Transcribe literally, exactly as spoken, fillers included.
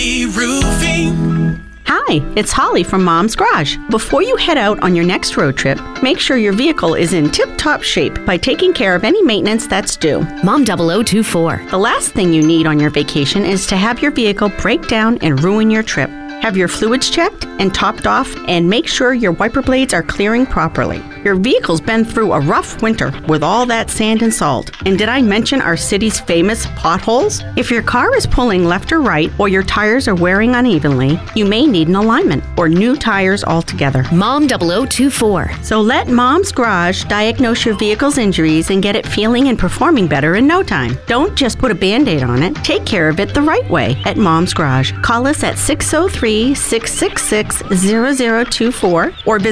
Roofing. Hi, it's Holly from Mom's Garage. Before you head out on your next road trip, make sure your vehicle is in tip-top shape by taking care of any maintenance that's due. Mom double oh two four. The last thing you need on your vacation is to have your vehicle break down and ruin your trip. Have your fluids checked and topped off, and make sure your wiper blades are clearing properly. Your vehicle's been through a rough winter with all that sand and salt. And did I mention our city's famous potholes? If your car is pulling left or right, or your tires are wearing unevenly, you may need an alignment or new tires altogether. Mom double oh two four. So let Mom's Garage diagnose your vehicle's injuries and get it feeling and performing better in no time. Don't just put a Band-Aid on it. Take care of it the right way at Mom's Garage. Call us at six oh three, six six six, zero zero two four or visit